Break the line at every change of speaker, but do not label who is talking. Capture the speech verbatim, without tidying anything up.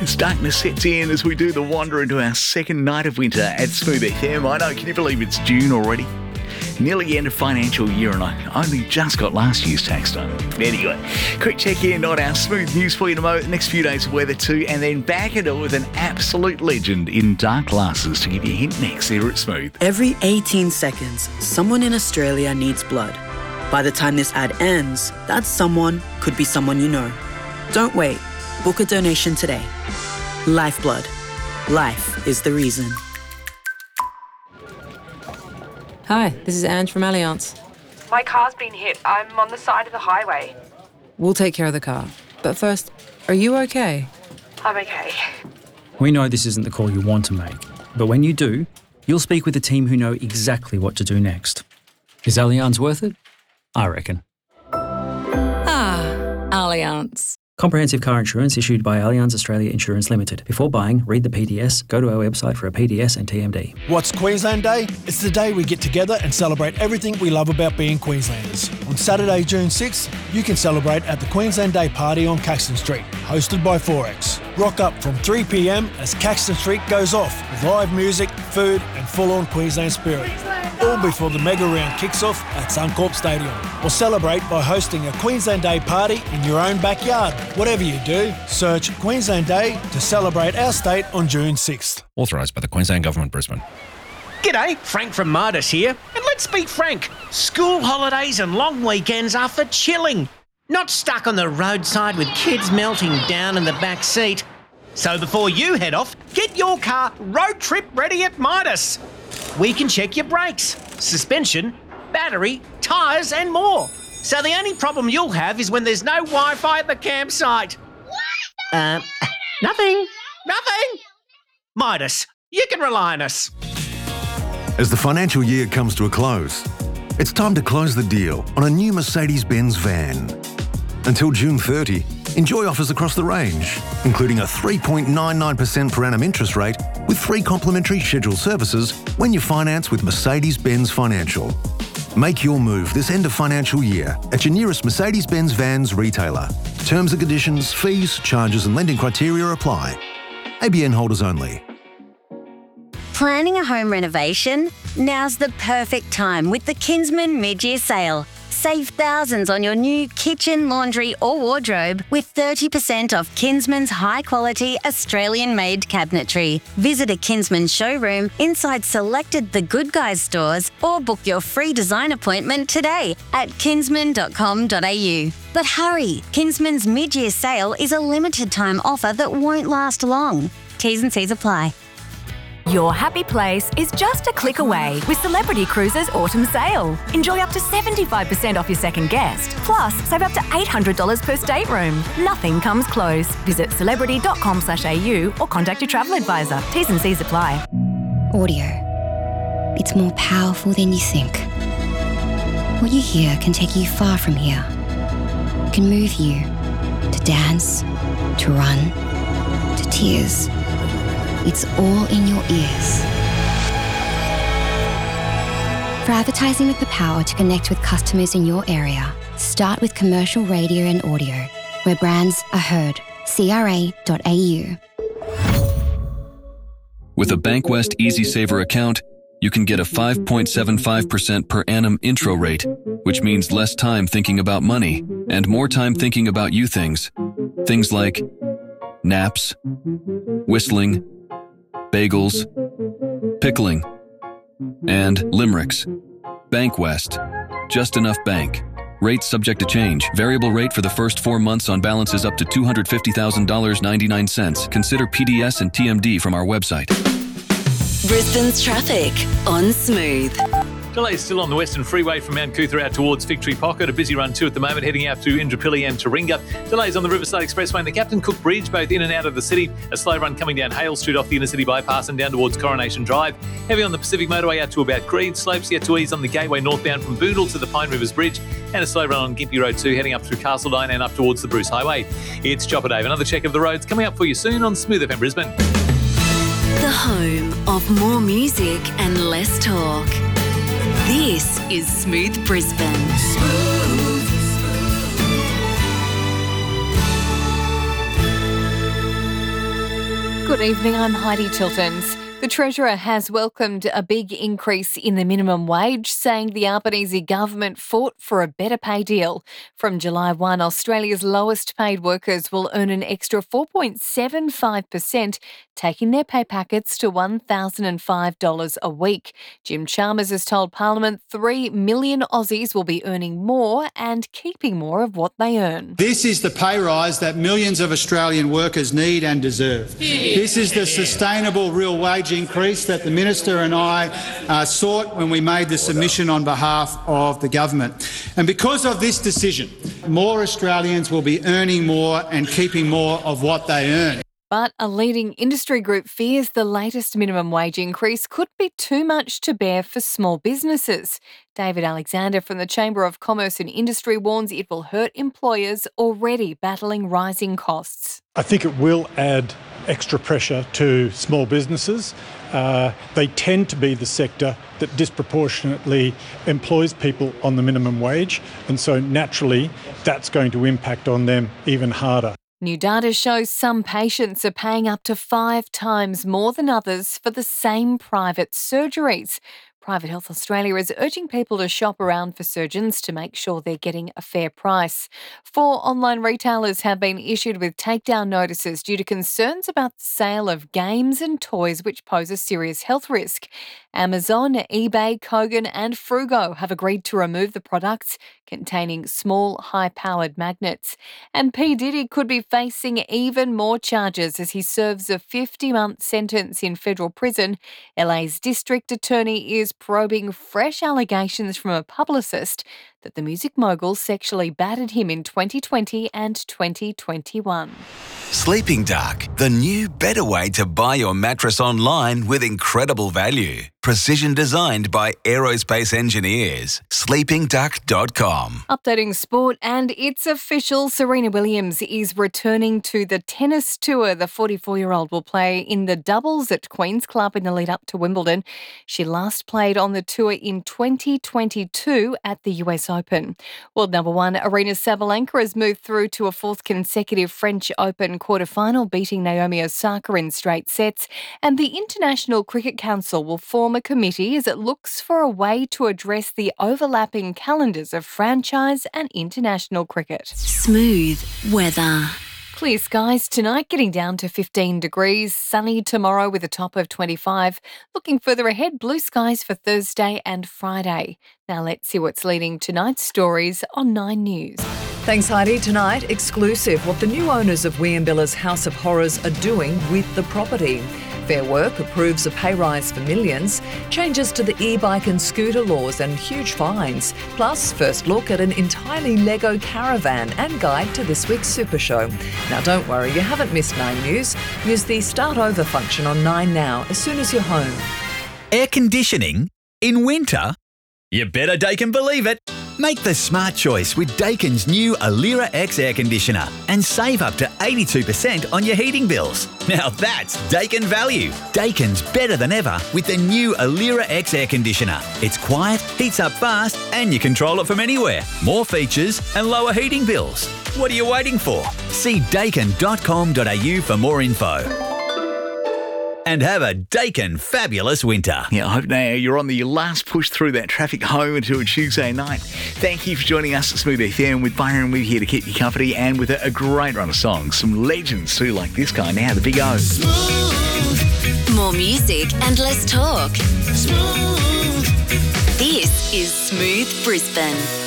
as darkness sets in as we do the wander into our second night of winter at Smooth F M. I know, can you believe it's June already? Nearly the end of financial year and I only just got last year's tax done. Anyway, quick check in on our smooth news for you in a moment. The next few days of weather too, and then back at it with an absolute legend in dark glasses to give you a hint next here at Smooth.
Every eighteen seconds, someone in Australia needs blood. By the time this ad ends, that someone could be someone you know. Don't wait. Book a donation today. Lifeblood. Life is the reason.
Hi, this is Ange from Allianz.
My car's been hit. I'm on the side of the highway.
We'll take care of the car. But first, are you okay?
I'm okay.
We know this isn't the call you want to make, but when you do, you'll speak with a team who know exactly what to do next. Is Allianz worth it? I reckon.
Ah, Allianz.
Comprehensive car insurance issued by Allianz Australia Insurance Limited. Before buying, read the P D S, go to our website for a P D S and T M D.
What's Queensland Day? It's the day we get together and celebrate everything we love about being Queenslanders. On Saturday, June sixth, you can celebrate at the Queensland Day Party on Caxton Street, hosted by Forex. Rock up from three p.m. as Caxton Street goes off with live music, food and full-on Queensland spirit. All before the mega round kicks off at Suncorp Stadium. Or celebrate by hosting a Queensland Day party in your own backyard. Whatever you do, search Queensland Day to celebrate our state on June sixth.
Authorised by the Queensland Government, Brisbane.
G'day, Frank from Midas here. And let's be frank, school holidays and long weekends are for chilling. Not stuck on the roadside with kids melting down in the back seat. So before you head off, get your car road trip ready at Midas. We can check your brakes, suspension, battery, tyres and more. So the only problem you'll have is when there's no Wi-Fi at the campsite. What? Uh, nothing. Nothing. Midas, you can rely on us.
As the financial year comes to a close, it's time to close the deal on a new Mercedes-Benz van. Until June thirtieth, enjoy offers across the range, including a three point nine nine percent per annum interest rate with three complimentary scheduled services when you finance with Mercedes-Benz Financial. Make your move this end of financial year at your nearest Mercedes-Benz Vans retailer. Terms and conditions, fees, charges and lending criteria apply. A B N holders only.
Planning a home renovation? Now's the perfect time with the Kinsman mid-year sale. Save thousands on your new kitchen, laundry or wardrobe with thirty percent off Kinsman's high-quality Australian-made cabinetry. Visit a Kinsman showroom inside selected The Good Guys stores or book your free design appointment today at kinsman dot com dot a u. But hurry, Kinsman's mid-year sale is a limited-time offer that won't last long. T's and C's apply.
Your happy place is just a click away with Celebrity Cruises Autumn Sale. Enjoy up to seventy-five percent off your second guest. Plus, save up to eight hundred dollars per stateroom. Nothing comes close. Visit celebrity dot com slash a u or contact your travel advisor. T's and C's apply.
Audio. It's more powerful than you think. What you hear can take you far from here. It can move you to dance, to run, to tears. It's all in your ears. For advertising with the power to connect with customers in your area, start with commercial radio and audio, where brands are heard. c r a dot a u.
With a Bankwest Easy Saver account, you can get a five point seven five percent per annum intro rate, which means less time thinking about money and more time thinking about you things. Things like naps, whistling, bagels, pickling, and limericks. Bankwest. Just enough bank. Rates subject to change. Variable rate for the first four months on balances up to two hundred fifty thousand dollars and ninety-nine cents. Consider P D S and T M D from our website.
Brisbane's traffic on Smooth.
Delays still on the Western Freeway from Mount Cootha out towards Victory Pocket. A busy run too at the moment, heading out to Indooroopilly and Taringa. Delays on the Riverside Expressway and the Captain Cook Bridge, both in and out of the city. A slow run coming down Hale Street off the inner city bypass and down towards Coronation Drive. Heavy on the Pacific Motorway out to about Creed. Slopes yet to ease on the Gateway northbound from Boondall to the Pine Rivers Bridge. And a slow run on Gympie Road too, heading up through Castledine and up towards the Bruce Highway. It's Chopper Dave. Another check of the roads coming up for you soon on Smooth F M Brisbane.
The home of more music and less talk. This is Smooth Brisbane. Smooth.
Good evening, I'm Heidi Tiltons. The Treasurer has welcomed a big increase in the minimum wage, saying the Albanese government fought for a better pay deal. From July first, Australia's lowest paid workers will earn an extra four point seven five percent, taking their pay packets to one thousand five dollars a week. Jim Chalmers has told Parliament three million Aussies will be earning more and keeping more of what they earn.
This is the pay rise that millions of Australian workers need and deserve. This is the sustainable real wage increase that the Minister and I uh, sought when we made the submission on behalf of the government. And because of this decision, more Australians will be earning more and keeping more of what they earn.
But a leading industry group fears the latest minimum wage increase could be too much to bear for small businesses. David Alexander from the Chamber of Commerce and Industry warns it will hurt employers already battling rising costs.
I think it will add extra pressure to small businesses. Uh, they tend to be the sector that disproportionately employs people on the minimum wage, and so naturally that's going to impact on them even harder.
New data shows some patients are paying up to five times more than others for the same private surgeries. Private Health Australia is urging people to shop around for surgeons to make sure they're getting a fair price. Four online retailers have been issued with takedown notices due to concerns about the sale of games and toys which pose a serious health risk. Amazon, eBay, Kogan and Frugo have agreed to remove the products containing small, high-powered magnets. And P. Diddy could be facing even more charges as he serves a fifty-month sentence in federal prison. L A's district attorney is probing fresh allegations from a publicist that the music mogul sexually battered him in twenty twenty and twenty twenty-one.
Sleeping Duck, the new better way to buy your mattress online with incredible value. Precision designed by aerospace engineers. sleeping duck dot com.
Updating sport, and it's official. Serena Williams is returning to the tennis tour. The forty-four-year-old will play in the doubles at Queen's Club in the lead up to Wimbledon. She last played on the tour in twenty twenty-two at the U S Open. World number one Aryna Sabalenka has moved through to a fourth consecutive French Open quarter-final, beating Naomi Osaka in straight sets. And the International Cricket Council will form a committee as it looks for a way to address the overlapping calendars of franchise and international cricket.
Smooth weather.
Clear skies tonight, getting down to fifteen degrees. Sunny tomorrow with a top of twenty-five. Looking further ahead, blue skies for Thursday and Friday. Now let's see what's leading tonight's stories on Nine News.
Thanks, Heidi. Tonight, exclusive what the new owners of Wiambilla's House of Horrors are doing with the property. Fair Work approves a pay rise for millions, changes to the e-bike and scooter laws and huge fines, plus first look at an entirely Lego caravan and guide to this week's Super Show. Now don't worry, you haven't missed Nine News. Use the Start Over function on Nine now as soon as you're home.
Air conditioning? In winter? You better Daikin believe it. Make the smart choice with Daikin's new Alira X air conditioner and save up to eighty-two percent on your heating bills. Now that's Daikin value. Daikin's better than ever with the new Alira X air conditioner. It's quiet, heats up fast, and you control it from anywhere. More features and lower heating bills. What are you waiting for? See daikin dot com dot a u for more info. And have a Daikin fabulous winter.
Yeah, I hope now you're on the last push through that traffic home until Tuesday night. Thank you for joining us at Smooth F M with Byron. We're here to keep you company and with a, a great run of songs. Some legends too, like this guy now, the Big O.
Smooth. More music and less talk. Smooth. This is Smooth Brisbane.